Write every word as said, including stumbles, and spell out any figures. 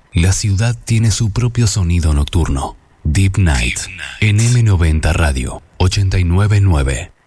La ciudad tiene su propio sonido nocturno. Deep Night, en eme noventa Radio, ochenta y nueve punto nueve.